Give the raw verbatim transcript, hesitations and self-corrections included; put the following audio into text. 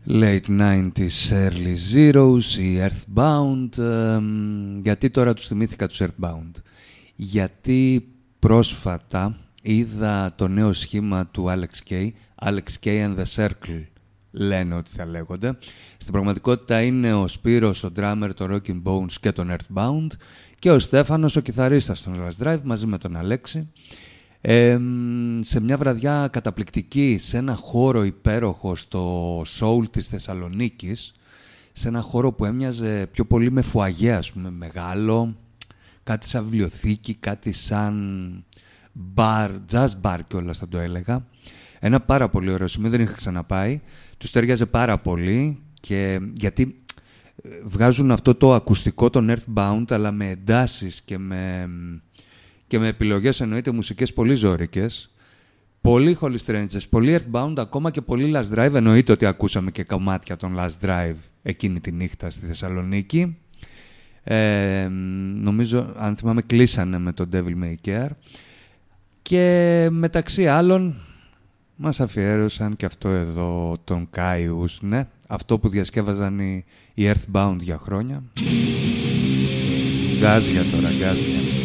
Late nineties, early zeros, οι Earthbound. ε, γιατί τώρα τους θυμήθηκα τους Earthbound? Γιατί πρόσφατα είδα το νέο σχήμα του Alex Kay, Alex Kay and the Circle λένε ότι θα λέγονται. Στην πραγματικότητα είναι ο Σπύρος, ο drummer, το Rockin' Bones και τον Earthbound και ο Στέφανος, ο κιθαρίστας των Last Drive, μαζί με τον Αλέξη. Ε, σε μια βραδιά καταπληκτική, σε ένα χώρο υπέροχο στο Soul της Θεσσαλονίκης, σε ένα χώρο που έμοιαζε πιο πολύ με φουαγέ, ας πούμε, μεγάλο, κάτι σαν βιβλιοθήκη, κάτι σαν bar, jazz bar κιόλας θα το έλεγα. Ένα πάρα πολύ ωραίο σημείο, δεν είχα ξαναπάει. Τους ταιριάζε πάρα πολύ και γιατί βγάζουν αυτό το ακουστικό των Earthbound, αλλά με εντάσεις και με, και με επιλογές, εννοείται, μουσικές πολύ ζώρικες. Πολύ Holy Strangers, πολύ Earthbound, ακόμα και πολύ Last Drive. Εννοείται ότι ακούσαμε και κομμάτια των Last Drive εκείνη τη νύχτα στη Θεσσαλονίκη. Ε, νομίζω, αν θυμάμαι, κλείσανε με τον Devil May Care. Και μεταξύ άλλων μας αφιέρωσαν και αυτό εδώ τον Κάιους, ναι, αυτό που διασκεύαζαν οι, οι Earthbound για χρόνια. Γκάζια τώρα, γκάζια.